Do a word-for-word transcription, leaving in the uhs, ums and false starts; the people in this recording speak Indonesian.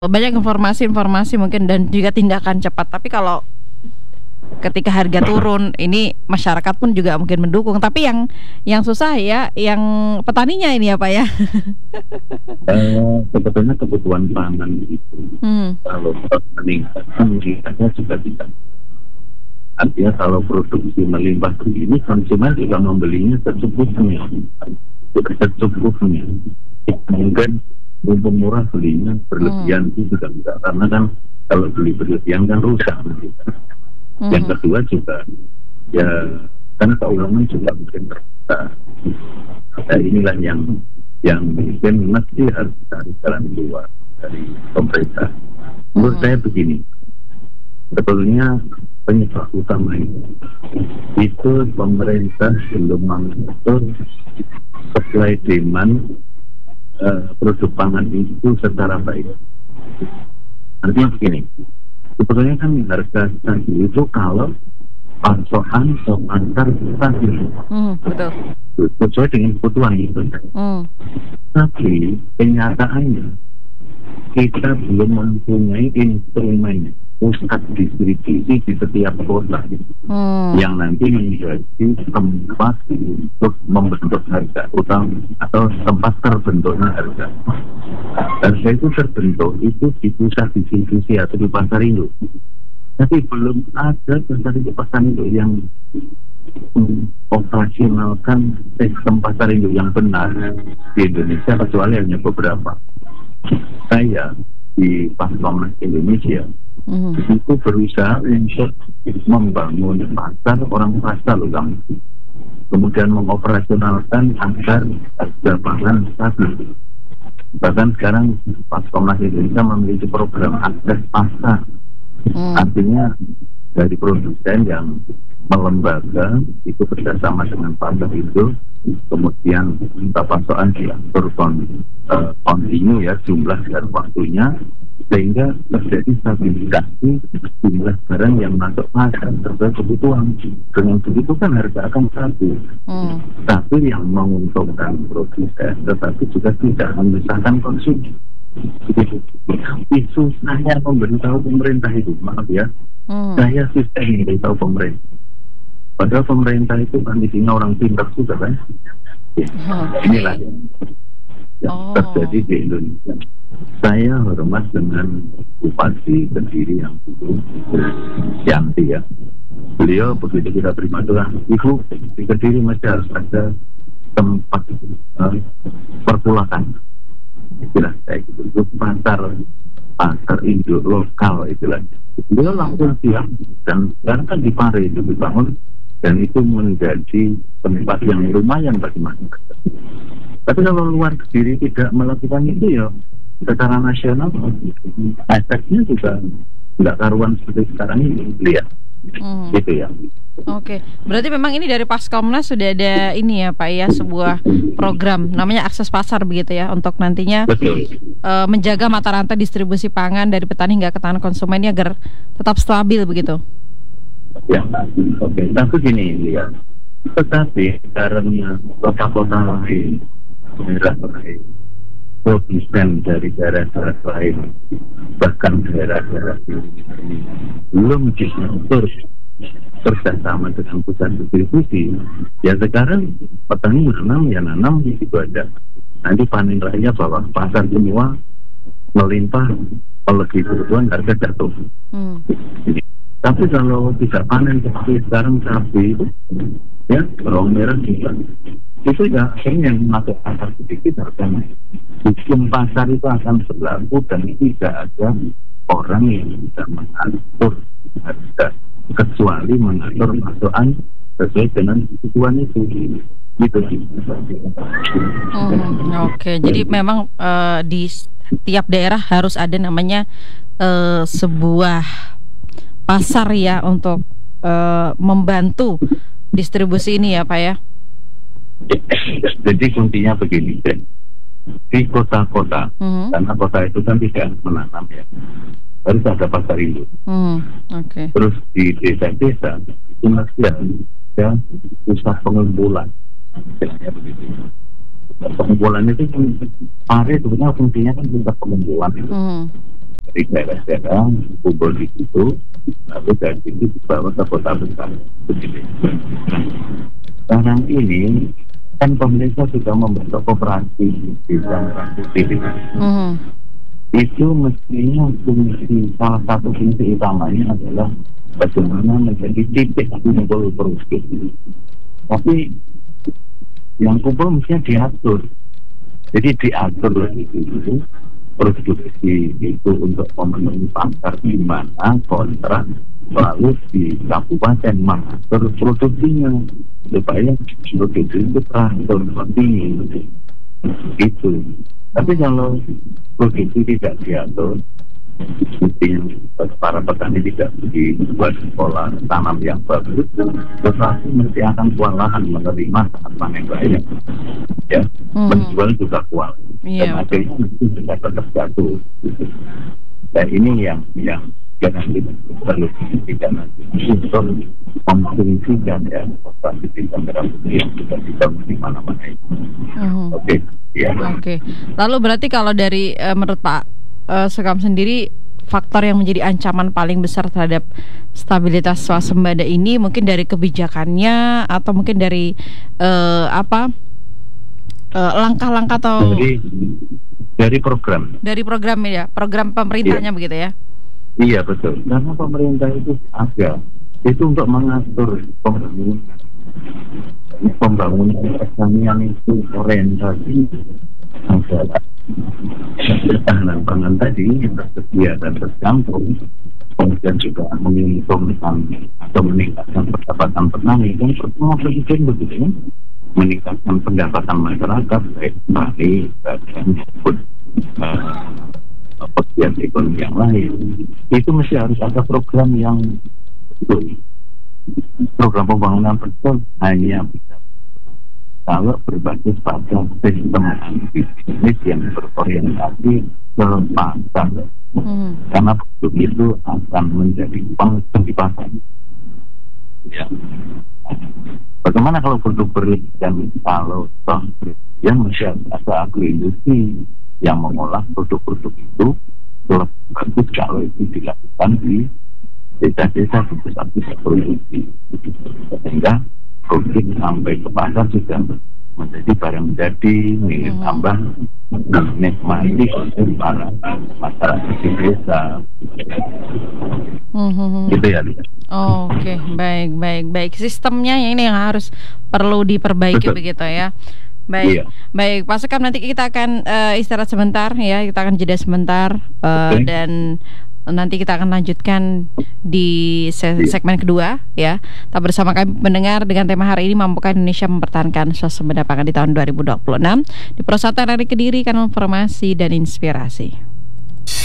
Banyak informasi-informasi mungkin dan juga tindakan cepat. Tapi kalau ketika harga turun, ini masyarakat pun juga mungkin mendukung. Tapi yang yang susah ya, yang petaninya ini ya Pak ya. Eh, sebetulnya kebutuhan pangan itu Hmm. kalau meningkat, meningkatnya juga tidak. Artinya kalau produksi melimpah begini, konsumen juga membelinya secukupnya, secukupnya. Mungkin mumpung murah belinya berlebihan Hmm. itu juga enggak, karena kan kalau beli berlebihan kan rusak. Hmm. Yang kedua juga ya kan keuangan juga mungkin terbuka. Nah, inilah yang yang mungkin mesti harus cari jalan keluar dari pemerintah. Menurut Hmm. saya begini, sebetulnya penyebab utama itu itu pemerintah belum mengatur supply demand uh, produk pangan itu secara baik. Artinya begini, sebetulnya kan harga stabil itu kalau pasokan ke pasar stabil, Hmm. Betul. sesuai dengan kebutuhan itu. Hmm. Tapi kenyataannya kita belum mempunyai instrumen pusat distribusi di setiap kota Hmm. yang nanti menjadi tempat untuk membentuk harga utang atau tempat terbentuknya harga. Harga itu terbentuk itu di pusat distribusi atau di pasar induk. Tapi belum ada pasar induk pasar induk yang operasionalkan sistem pasar induk yang benar di Indonesia, kecuali hanya beberapa. Saya di Paskomnas Indonesia Hmm. itu berusaha untuk membangun pasar orang pasar loh, Kang. Kemudian mengoperasionalkan agar harga pangan stabil. Bahkan sekarang Paskomnas Indonesia memiliki program akses pasar. Hmm. Artinya dari produsen yang melembaga itu bersama dengan pasar itu, kemudian minta pasokan diatur kon, uh, kontinu ya jumlah dan waktunya, sehingga terjadi stabilisasi jumlah barang yang masuk pasar sesuai kebutuhan. Dengan begitu kan harga akan stabil. Hmm. Tapi yang menguntungkan produsen, tetapi juga tidak menyusahkan konsumen. Isu saya memberitahu pemerintah itu, maaf ya, Hmm. saya susah memberitahu pemerintah. Padahal pemerintah itu kan isinya orang pintar juga kan. Ya, Oke. inilah yang, yang Oh. terjadi di Indonesia. Saya hormat dengan Bupati Kediri yang itu Yanti ya. Beliau begitu kita terima doang, Ibu di Kediri masih harus ada tempat uh, perpulakan. Istilah saya gitu, itu pasar pasar induk lokal istilahnya. Beliau langsung siap, dan sekarang kan di Pare itu dibangun, dan itu menjadi tempat yang lumayan bagi masyarakat. Tapi kalau luar Kediri tidak melakukan itu ya secara nasional, efeknya juga nggak karuan seperti sekarang ini. Lihat, Hmm. gitu ya. Oke, berarti memang ini dari Paskomnas sudah ada ini ya Pak ya, sebuah program namanya akses pasar begitu ya, untuk nantinya Betul. uh, menjaga mata rantai distribusi pangan dari petani hingga ke tangan konsumen agar tetap stabil begitu. Ya, oke. Tapi gini, lihat. Tetapi karena kota-kota lain, daerah lain, produsen dari daerah-daerah lain, bahkan daerah-daerah ini belum diatur bersama dengan pusat distribusi, ya sekarang petani menanam ya nanam itu ada. Nanti panen raya bawa ke pasar semua melimpah, lebih kebutuhan harga jatuh. Hmm. Tapi kalau tidak panen seperti sekarang cabai itu, ya bawang merah juga, itu ya akhirnya yang masuk pasar sedikit harganya. Hukum pasar itu akan berlaku dan tidak ada orang yang bisa mengatur harga kecuali mengatur masukan sesuai dengan kebutuhan itu. Gitu sih. Hmm. Oke, jadi memang uh, di tiap daerah harus ada namanya uh, sebuah pasar ya untuk uh, membantu distribusi ini ya Pak ya. Jadi kuncinya begini, di kota-kota, Hmm. karena kota itu kan tidak menanam ya, harus ada pasar induk. Hmm. Oke. Terus di desa-desa itu masih ada pusat pengumpulan, istilahnya begitu. Pengumpulan itu kan Pare sebenarnya fungsinya kan pusat pengumpulan itu. Hmm. dari daerah-daerah kumpul di situ, lalu dari situ dibawa ke kota besar. Begitu. Sekarang ini kan pemerintah sudah membentuk koperasi desa Merah Putih. Hmm. Itu mestinya fungsi, salah satu fungsi utamanya adalah bagaimana menjadi titik kumpul produk. Tapi yang kumpul mestinya diatur. Jadi diatur lagi dulu produksi itu untuk memenuhi pasar di mana kontrak, lalu di kabupaten mengatur produksinya supaya produksi itu teratur seperti itu. Tapi kalau produksi tidak diatur, seperti para petani tidak dibuat pola tanam yang bagus, tetapi mesti akan kewalahan menerima saat panen raya, ya, hmm. menjual juga kual, yeah, dan akhirnya mesti bisa tetap jatuh. Dan ini yang yang jangan kita perlu tidak nanti untuk memfungsikan ya operasi desa Merah Putih yang sudah dibangun di mana-mana itu. Hmm. Oke, okay. ya. Oke. Okay. Lalu berarti kalau dari uh, menurut Pak uh, Sukam sendiri, faktor yang menjadi ancaman paling besar terhadap stabilitas swasembada ini mungkin dari kebijakannya atau mungkin dari uh, apa uh, langkah-langkah atau dari dari program dari program ya program pemerintahnya, ya. Begitu ya. Iya betul, karena pemerintah itu ada itu untuk mengatur pembangunan pembangunan pertanian itu orientasi adalah ketahanan pangan tadi yang tersedia dan tercampur, kemudian juga menguntungkan atau meningkatkan pendapatan petani. Dan semua presiden begitu ya, meningkatkan pendapatan masyarakat baik petani dan maupun pegiat ekonomi yang lain. Itu mesti harus ada program yang betul. Program pembangunan betul hanya bisa kalau berbasis pada sistem bisnis yang berorientasi ke pasar, hmm. karena produk itu akan menjadi uang di pasar. Ya. Bagaimana kalau produk berlian, kalau toh yang masih ada agroindustri yang mengolah produk-produk itu lebih bagus kalau itu dilakukan di desa-desa di pusat-pusat produksi, sehingga produk sampai ke pasar sudah menjadi barang jadi milik hmm. tambah menikmati oleh para masyarakat di desa. Hmm. Gitu ya. Oh, Oke, okay. baik, baik, baik. Sistemnya yang ini yang harus perlu diperbaiki. Betul. Begitu ya. Baik, iya. Baik, Pak Sukam, nanti kita akan uh, istirahat sebentar ya, kita akan jeda sebentar uh, okay. dan nanti kita akan lanjutkan di se- segmen kedua ya. Tetap bersama kami mendengar dengan tema hari ini, mampukah Indonesia mempertahankan swasembada pangan di tahun dua ribu dua puluh enam. Di Persatuan R I Kediri, Kanal Informasi dan Inspirasi.